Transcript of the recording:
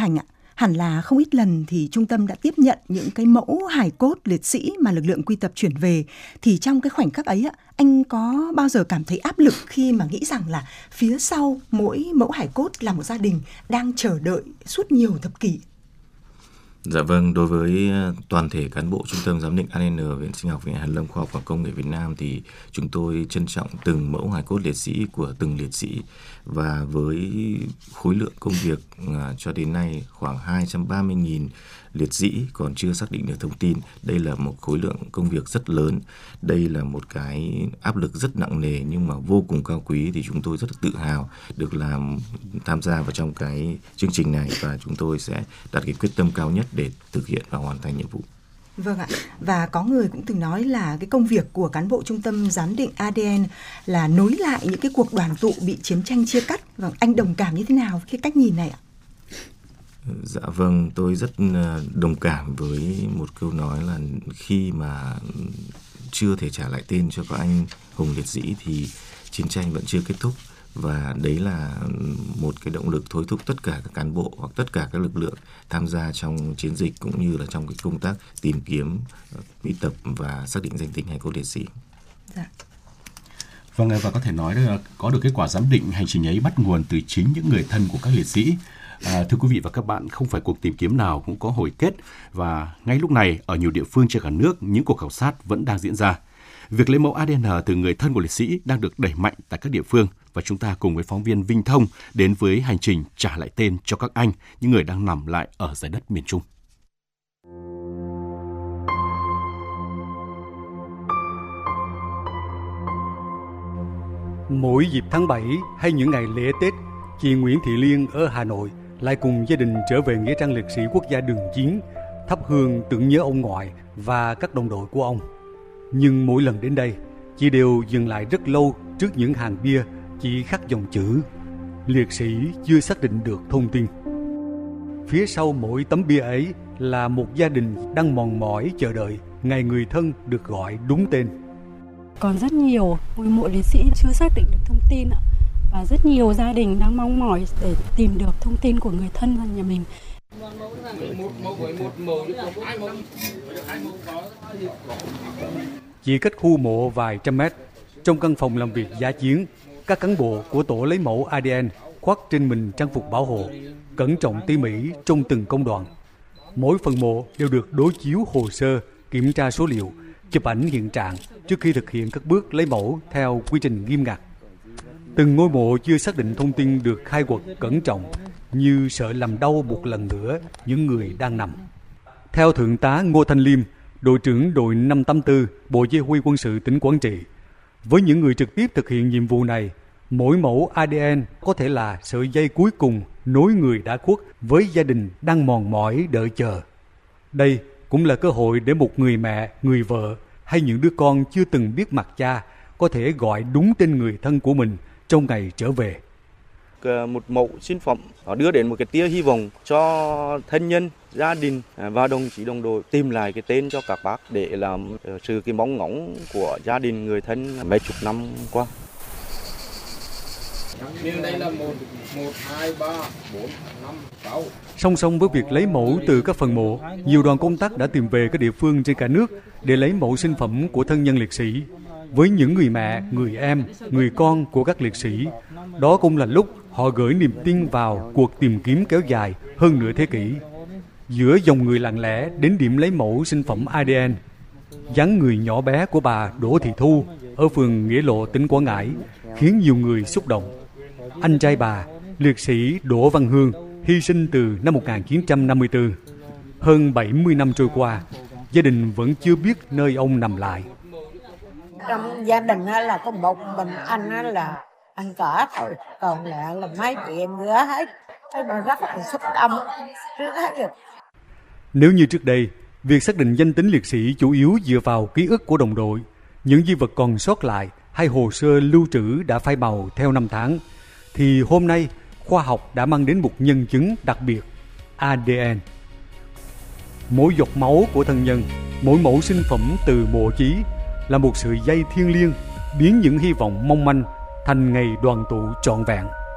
Thành ạ, hẳn là không ít lần thì trung tâm đã tiếp nhận những cái mẫu hài cốt liệt sĩ mà lực lượng quy tập chuyển về. Thì trong cái khoảnh khắc ấy ạ, anh có bao giờ cảm thấy áp lực khi mà nghĩ rằng là phía sau mỗi mẫu hài cốt là một gia đình đang chờ đợi suốt nhiều thập kỷ? Dạ vâng, đối với toàn thể cán bộ Trung tâm Giám định ADN Viện Sinh học Viện Hàn lâm Khoa học và Công nghệ Việt Nam thì chúng tôi trân trọng từng mẫu hài cốt liệt sĩ của từng liệt sĩ, và với khối lượng công việc cho đến nay khoảng 230.000 liệt sĩ còn chưa xác định được thông tin. Đây là một khối lượng công việc rất lớn, đây là một cái áp lực rất nặng nề nhưng mà vô cùng cao quý, thì chúng tôi rất là tự hào được tham gia vào trong cái chương trình này, và chúng tôi sẽ đặt cái quyết tâm cao nhất để thực hiện và hoàn thành nhiệm vụ. Vâng ạ, và có người cũng từng nói là cái công việc của cán bộ Trung tâm Giám định ADN là nối lại những cái cuộc đoàn tụ bị chiến tranh chia cắt. Vâng, anh đồng cảm như thế nào với cái cách nhìn này ạ? Dạ vâng, tôi rất đồng cảm với một câu nói là khi mà chưa thể trả lại tên cho các anh hùng liệt sĩ thì chiến tranh vẫn chưa kết thúc. Và đấy là một cái động lực thôi thúc tất cả các cán bộ hoặc tất cả các lực lượng tham gia trong chiến dịch cũng như là trong cái công tác tìm kiếm, quy tập và xác định danh tính hài cốt liệt sĩ. Dạ. Vâng, và có thể nói là có được kết quả giám định hành trình ấy bắt nguồn từ chính những người thân của các liệt sĩ. Thưa quý vị và các bạn, không phải cuộc tìm kiếm nào cũng có hồi kết, và ngay lúc này ở nhiều địa phương trên cả nước những cuộc khảo sát vẫn đang diễn ra. Việc lấy mẫu ADN từ người thân của liệt sĩ đang được đẩy mạnh tại các địa phương, và chúng ta cùng với phóng viên Vinh Thông đến với hành trình trả lại tên cho các anh, những người đang nằm lại ở giải đất miền Trung. Mỗi dịp tháng 7 hay những ngày lễ Tết, chị Nguyễn Thị Liên ở Hà Nội lại cùng gia đình trở về nghĩa trang liệt sĩ quốc gia Đường Chiến, thắp hương tưởng nhớ ông ngoại và các đồng đội của ông. Nhưng mỗi lần đến đây, chị đều dừng lại rất lâu trước những hàng bia chỉ khắc dòng chữ liệt sĩ chưa xác định được thông tin. Phía sau mỗi tấm bia ấy là một gia đình đang mòn mỏi chờ đợi ngày người thân được gọi đúng tên. Còn rất nhiều ngôi mộ liệt sĩ chưa xác định được thông tin ạ. Và rất nhiều gia đình đang mong mỏi để tìm được thông tin của người thân nhà mình. Chỉ cách khu mộ vài trăm mét, trong căn phòng làm việc dã chiến, các cán bộ của tổ lấy mẫu ADN khoác trên mình trang phục bảo hộ, cẩn trọng tỉ mỉ trong từng công đoạn. Mỗi phần mộ đều được đối chiếu hồ sơ, kiểm tra số liệu, chụp ảnh hiện trạng trước khi thực hiện các bước lấy mẫu theo quy trình nghiêm ngặt. Từng ngôi mộ chưa xác định thông tin được khai quật cẩn trọng, như sợ làm đau một lần nữa những người đang nằm. Theo Thượng tá Ngô Thanh Liêm, đội trưởng đội 584 Bộ Chỉ huy Quân sự tỉnh Quảng Trị, với những người trực tiếp thực hiện nhiệm vụ này, mỗi mẫu ADN có thể là sợi dây cuối cùng nối người đã khuất với gia đình đang mòn mỏi đợi chờ. Đây cũng là cơ hội để một người mẹ, người vợ hay những đứa con chưa từng biết mặt cha có thể gọi đúng tên người thân của mình trong ngày trở về. Một mẫu sinh phẩm nó đưa đến một cái tia hy vọng cho thân nhân, gia đình và đồng chí đồng đội tìm lại cái tên cho các bác để làm sự cái mong ngóng của gia đình người thân mấy chục năm qua. Đây là 1, 2, 3, 4, 5, 6. Song song với việc lấy mẫu từ các phần mộ, nhiều đoàn công tác đã tìm về các địa phương trên cả nước để lấy mẫu sinh phẩm của thân nhân liệt sĩ. Với những người mẹ, người em, người con của các liệt sĩ, đó cũng là lúc họ gửi niềm tin vào cuộc tìm kiếm kéo dài hơn nửa thế kỷ. Giữa dòng người lặng lẽ đến điểm lấy mẫu sinh phẩm ADN, dáng người nhỏ bé của bà Đỗ Thị Thu ở phường Nghĩa Lộ, tỉnh Quảng Ngãi khiến nhiều người xúc động. Anh trai bà, liệt sĩ Đỗ Văn Hương, hy sinh từ năm 1954. Hơn 70 năm trôi qua, gia đình vẫn chưa biết nơi ông nằm lại. Trong gia đình là có một mình anh là anh cả thôi, còn lại là mấy chị em gỡ hết. Thế mà rất là xúc động trước hết. Nếu như trước đây, việc xác định danh tính liệt sĩ chủ yếu dựa vào ký ức của đồng đội, những di vật còn sót lại hay hồ sơ lưu trữ đã phai màu theo năm tháng, thì hôm nay khoa học đã mang đến một nhân chứng đặc biệt, ADN. Mỗi giọt máu của thân nhân, mỗi mẫu sinh phẩm từ mộ chí là một sợi dây thiêng liêng biến những hy vọng mong manh thành ngày đoàn tụ trọn vẹn.